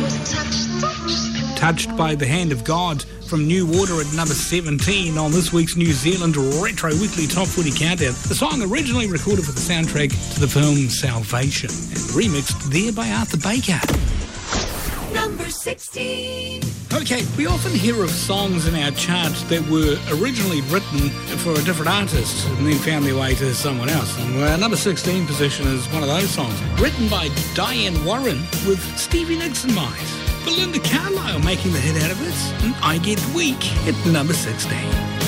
Touched by the Hand of God from New Order at number 17 on this week's New Zealand Retro Weekly Top 40 Countdown. The song originally recorded for the soundtrack to the film Salvation and remixed there by Arthur Baker. Number 16. Okay, we often hear of songs in our charts that were originally written for a different artist and then found their way to someone else. And our number 16 position is one of those songs, written by Diane Warren with Stevie Nicks in mind. Belinda Carlisle making the hit out of it, and I Get Weak at number 16.